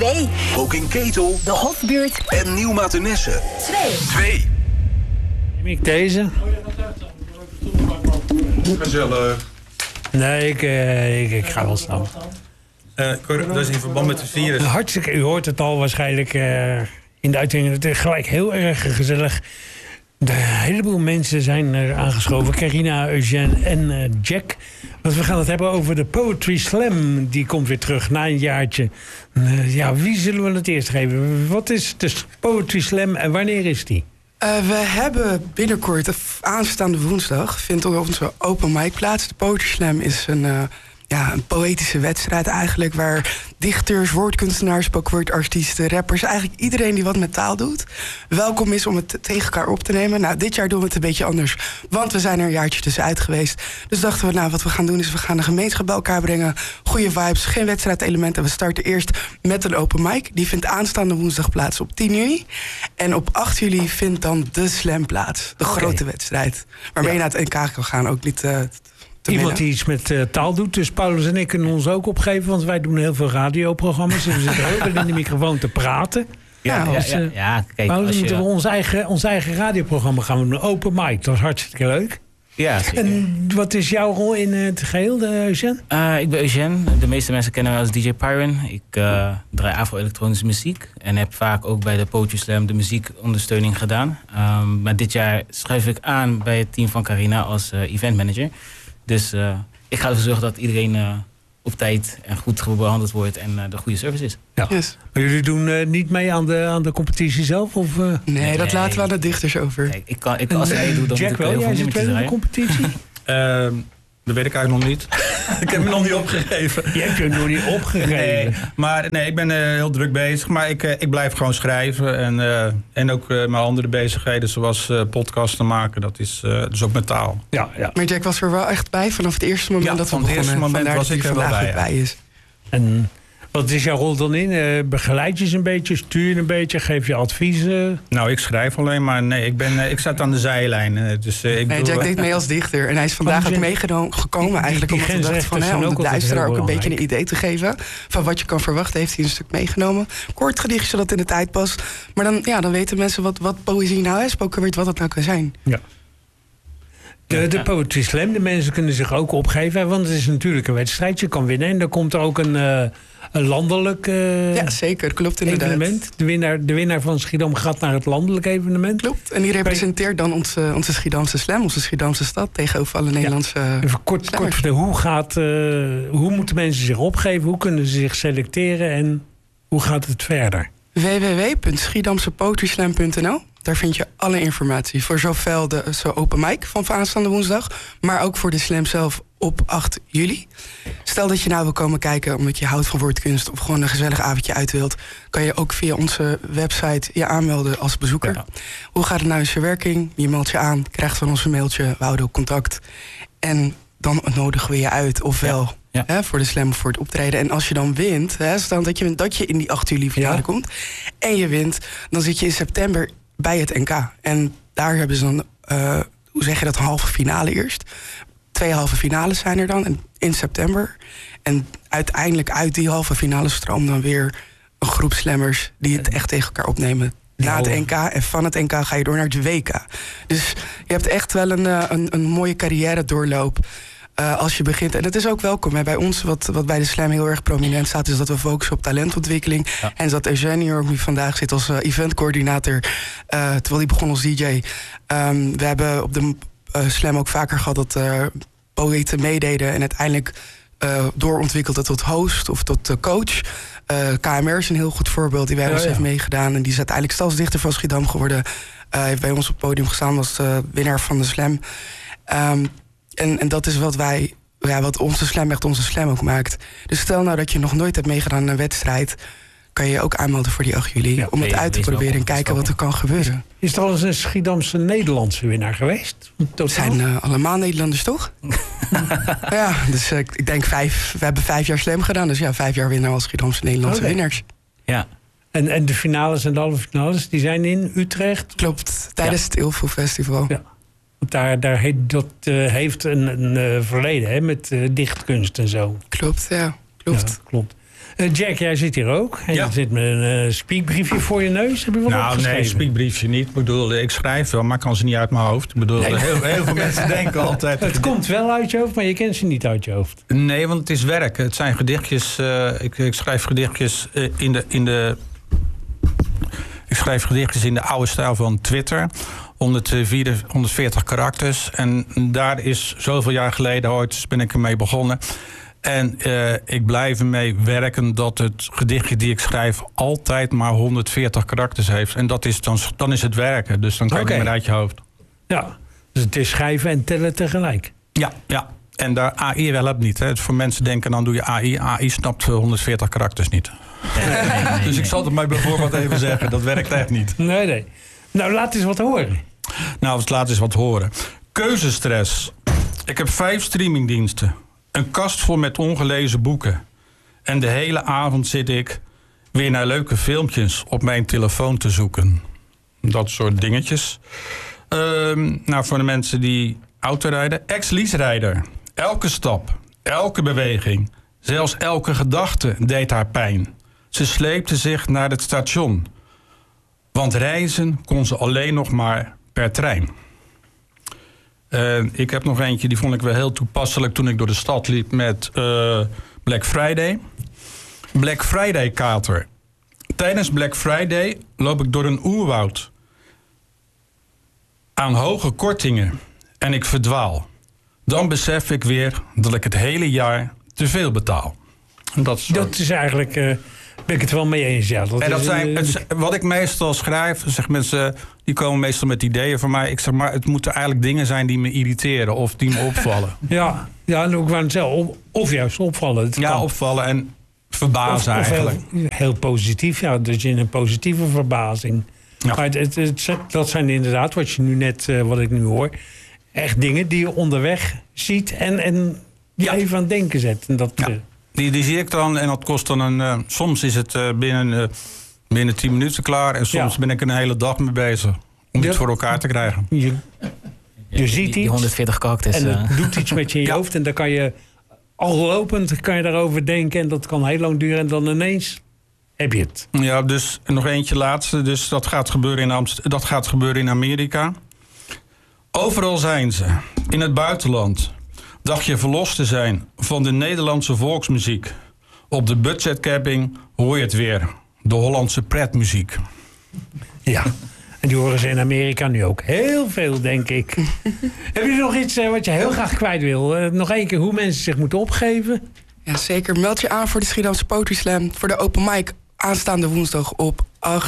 2. Ook in Ketel. De Hofbuurt. En Nieuw-Mathenesse. 2. Neem ik deze? Gezellig. Nee, ik ga wel staan. Dat is in verband met de virus. Hartstikke, u hoort het al waarschijnlijk in de uitzending. Het is gelijk heel erg gezellig. Een heleboel mensen zijn er aangeschoven. Carina, Eugène en Jack. Want we gaan het hebben over de Poetry Slam. Die komt weer terug na een jaartje. Wie zullen we het eerst geven? Wat is de Poetry Slam en wanneer is die? We hebben binnenkort, aanstaande woensdag, vindt onze open mic plaats. De Poetry Slam is een poëtische wedstrijd eigenlijk, waar dichters, woordkunstenaars, spokenwoordartiesten, rappers, eigenlijk iedereen die wat met taal doet, welkom is om het tegen elkaar op te nemen. Nou, dit jaar doen we het een beetje anders, want we zijn er een jaartje tussenuit geweest. Dus dachten we, wat we gaan doen is, we gaan de gemeenschap bij elkaar brengen. Goede vibes, geen wedstrijdelementen. We starten eerst met een open mic. Die vindt aanstaande woensdag plaats op 10 juni. En op 8 juli vindt dan de Slam plaats. De grote wedstrijd. Waarmee je naar het NK kan gaan, ook niet... Iemand die iets met taal doet. Dus Paulus en ik kunnen ons ook opgeven. Want wij doen heel veel radioprogramma's. Dus we zitten heel veel in de microfoon te praten. Kijk, Paulus, moeten we ons eigen radioprogramma gaan doen. Een open mic. Dat is hartstikke leuk. Ja, zeker. En wat is jouw rol in het geheel, Eugène? Ik ben Eugène. De meeste mensen kennen mij als DJ Pyron. Ik draai afro-elektronische muziek. En heb vaak ook bij de Poetry Slam de muziekondersteuning gedaan. Maar dit jaar schuif ik aan bij het team van Carina als event manager. Dus ik ga ervoor zorgen dat iedereen op tijd en goed behandeld wordt en de goede service is. Ja. Yes. Maar jullie doen niet mee aan de competitie zelf? Of, Nee, dat laten we aan de dichters over. Kijk, als hij doet, dan Jack moet ik wel, heel jij veel zit wel in de competitie? Dat weet ik eigenlijk nog niet. Ik heb me nog niet opgegeven. Je hebt je nog niet opgegeven. Nee, ik ben heel druk bezig. Maar ik blijf gewoon schrijven. En ook mijn andere bezigheden, zoals podcasten maken. Dat is dus ook met taal. Ja. Maar Jack was er wel echt bij vanaf het eerste moment dat we begonnen. Van het eerste moment was ik er wel bij is. En wat is jouw rol dan in? Begeleid je ze een beetje? Stuur je een beetje? Geef je adviezen? Nou, ik schrijf alleen maar. Nee, ik zat aan de zijlijn. Jack deed mee als dichter. En hij is vandaag ook meegekomen eigenlijk. Omdat we dachten om de luisteraar ook een beetje een idee te geven. Van wat je kan verwachten, heeft hij een stuk meegenomen. Kort gedichtje, zodat in de tijd past. Maar dan weten mensen wat poëzie nou is. Spokenwoord, wat het nou kan zijn. Ja. De Poetry Slam, de mensen kunnen zich ook opgeven. Want het is natuurlijk een wedstrijd. Je kan winnen. En dan komt er ook een landelijk ja, zeker. Klopt inderdaad. Evenement. De winnaar van Schiedam gaat naar het landelijk evenement. Klopt. En die representeert dan onze Schiedamse Slam, onze Schiedamse stad, tegenover alle Nederlandse. Even kort hoe moeten mensen zich opgeven? Hoe kunnen ze zich selecteren? En hoe gaat het verder? www.schiedamsepoetryslam.nl. Daar vind je alle informatie voor zowel de open mic van aanstaande woensdag, maar ook voor de slam zelf op 8 juli. Stel dat je nou wil komen kijken omdat je houdt van woordkunst of gewoon een gezellig avondje uit wilt, kan je ook via onze website je aanmelden als bezoeker. Ja. Hoe gaat het nou in zijn werking? Je meldt je aan, krijgt van ons een mailtje, we houden ook contact. En dan nodigen we je uit, ofwel voor de slam of voor het optreden. En als je dan wint, stel dat je in die 8 juli finale komt en je wint, dan zit je in september bij het NK. En daar hebben ze dan, hoe zeg je dat, een halve finale eerst. 2 halve finales zijn er dan in september. En uiteindelijk uit die halve finale stroomt dan weer een groep slammers die het echt tegen elkaar opnemen na het NK. En van het NK ga je door naar het WK. Dus je hebt echt wel een mooie carrière doorloop als je begint. En het is ook welkom. Hè. Bij ons, wat bij de slam heel erg prominent staat, is dat we focussen op talentontwikkeling. Ja. En dat Eugène hier ook nu vandaag zit als eventcoördinator, terwijl hij begon als DJ. We hebben op de slam ook vaker gehad dat poëten meededen en uiteindelijk doorontwikkelde tot host of tot coach. KMR is een heel goed voorbeeld die bij ons heeft meegedaan. En die is uiteindelijk stadsdichter van Schiedam geworden. Heeft bij ons op het podium gestaan als winnaar van de slam. En dat is wat onze slam echt onze slam ook maakt. Dus stel nou dat je nog nooit hebt meegedaan aan een wedstrijd, kan je ook aanmelden voor die 8 juli. Om het uit te proberen en kijken wat er kan gebeuren. Is er al eens een Schiedamse Nederlandse winnaar geweest? Het zijn allemaal Nederlanders, toch? Ja, dus ik denk we hebben 5 jaar slam gedaan. Dus 5 jaar winnaar als Schiedamse Nederlandse winnaars. Ja. En de finales en de halve finales, die zijn in Utrecht? Klopt, tijdens het Ilfo Festival. Ja. Daar heeft een verleden met dichtkunst en zo. Klopt, ja. Klopt. Ja, klopt. Jack, jij zit hier ook. En Ja. je zit met een speakbriefje voor je neus. Heb je wat Nou, opgeschreven? nee, speakbriefje niet. Ik bedoel, ik schrijf wel, maar ik kan ze niet uit mijn hoofd. Ik bedoel, heel veel mensen denken altijd... Het komt wel uit je hoofd, maar je kent ze niet uit je hoofd. Nee, want het is werk. Het zijn gedichtjes. Ik schrijf gedichtjes Ik schrijf gedichtjes in de oude stijl van Twitter. 140 karakters. En daar is zoveel jaar geleden ooit ben ik ermee begonnen. En ik blijf ermee werken dat het gedichtje die ik schrijf altijd maar 140 karakters heeft. En dat is dan is het werken. Dus dan kan je Oké. niet meer uit je hoofd. Ja, dus het is schrijven en tellen tegelijk. Ja. En daar AI wel het niet. Hè. Voor mensen denken, dan doe je AI. AI snapt 140 karakters niet. Dus ik zal het maar bijvoorbeeld even zeggen. Dat werkt echt niet. Nee. Nou, laat eens wat horen. Nou, laat eens wat horen. Keuzestress. Ik heb 5 streamingdiensten. Een kast vol met ongelezen boeken. En de hele avond zit ik weer naar leuke filmpjes op mijn telefoon te zoeken. Dat soort dingetjes. Nou, voor de mensen die autorijden. Ex-leaserijder. Elke stap, elke beweging, zelfs elke gedachte deed haar pijn. Ze sleepte zich naar het station. Want reizen kon ze alleen nog maar per trein. Ik heb nog eentje, die vond ik wel heel toepasselijk toen ik door de stad liep met Black Friday. Black Friday kater. Tijdens Black Friday loop ik door een oerwoud. Aan hoge kortingen. En ik verdwaal. Dan besef ik weer dat ik het hele jaar te veel betaal. Dat is eigenlijk... ben ik het wel mee eens, ja. Wat ik meestal schrijf, zeg mensen, die komen meestal met ideeën van mij. Ik zeg maar, het moeten eigenlijk dingen zijn die me irriteren of die me opvallen. Ja, en ook wel zelf, of juist opvallen. Het kan. Opvallen en verbazen eigenlijk. Heel positief, ja. Dus in een positieve verbazing. Ja. Maar dat zijn inderdaad, wat je nu net, wat ik nu hoor, echt dingen die je onderweg ziet en die even aan het denken zet. En dat, Die zie ik dan en dat kost dan soms is het binnen 10 minuten klaar en soms ben ik een hele dag mee bezig om iets voor elkaar te krijgen. Je ziet iets. Die 140 karakters. En het doet iets met je in je hoofd en dan kan je al lopend daarover denken en dat kan heel lang duren en dan ineens heb je het. Ja, dus nog eentje laatste. Dus dat gaat gebeuren in Amerika. Overal zijn ze. In het buitenland. Dacht je verlost te zijn van de Nederlandse volksmuziek. Op de budgetcamping hoor je het weer. De Hollandse pretmuziek. Ja, en die horen ze in Amerika nu ook heel veel, denk ik. Heb je nog iets wat je heel graag kwijt wil? Nog één keer hoe mensen zich moeten opgeven? Ja, zeker. Meld je aan voor de Schiedamse Poetry Slam. Voor de open mic aanstaande woensdag op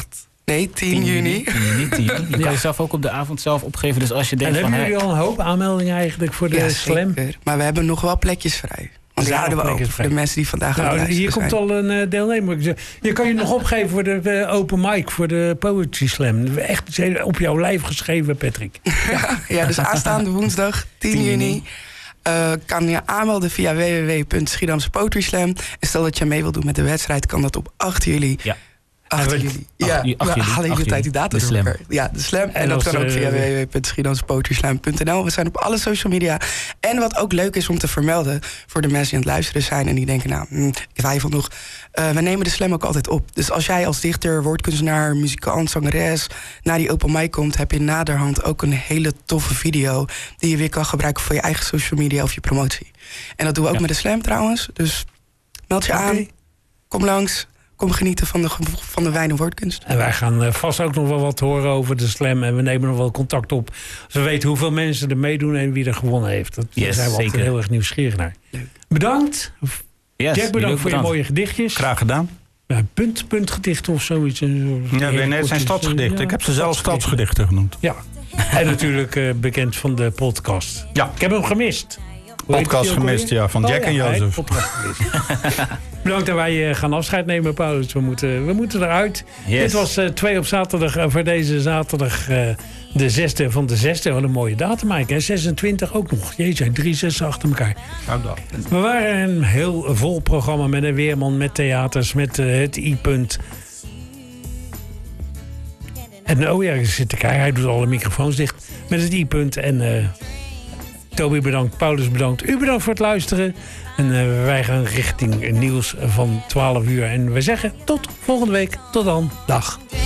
10 juni. 10 juni. Je kan jezelf ook op de avond zelf opgeven. Dus als je denkt en van... hebben jullie al een hoop aanmeldingen eigenlijk voor de slam? Zeker. Maar we hebben nog wel plekjes vrij. Want die houden we open voor de mensen die vandaag aan het luisteren hier zijn. komt al een deelnemer. Je kan je nog opgeven voor de open mic, voor de Poetry Slam. Echt op jouw lijf geschreven, Patrick. Ja, dus aanstaande woensdag 10 juni... kan je aanmelden via www.schiedamsepoetryslam. En stel dat je mee wilt doen met de wedstrijd, kan dat op 8 juli. Ja. 8 juli. Ja, we halen de tijd die datum door elkaar. Ja, de slam. En dat kan ook via www.schiedamsepoetryslam.nl. We zijn op alle social media. En wat ook leuk is om te vermelden voor de mensen die aan het luisteren zijn en die denken, nou, ik twijfel nog. We nemen de slam ook altijd op. Dus als jij als dichter, woordkunstenaar, muzikant, zangeres naar die open mic komt, heb je naderhand ook een hele toffe video die je weer kan gebruiken voor je eigen social media of je promotie. En dat doen we ook met de slam trouwens. Dus meld je aan, kom langs. Kom genieten van de wijn en woordkunst. En wij gaan vast ook nog wel wat horen over de slam. En we nemen nog wel contact op. Als we weten hoeveel mensen er meedoen en wie er gewonnen heeft. Daar zijn we altijd heel erg nieuwsgierig naar. Leuk. Bedankt. Jack, bedankt voor je mooie gedichtjes. Graag gedaan. Puntgedichten of zoiets. Het zijn stadsgedichten. Ik heb ze zelf stadsgedichten genoemd. Ja. En natuurlijk bekend van de podcast. Ja. Ik heb hem gemist. Podcast gemist, ja. Van Jack en Jozef. Bedankt dat wij gaan afscheid nemen, Paulus. We moeten eruit. Yes. Dit was 2 op zaterdag. Voor deze zaterdag de 6e van de 6e. Wat een mooie datum eigenlijk. 26 ook nog. Jeetje, 3 6 achter elkaar. We waren een heel vol programma met een weerman, met theaters, met het I-punt. En oh ja, ik zit te kijken. Hij doet alle microfoons dicht. Met het I-punt en Toby bedankt, Paulus bedankt. U bedankt voor het luisteren. En wij gaan richting nieuws van 12 uur. En we zeggen tot volgende week. Tot dan. Dag.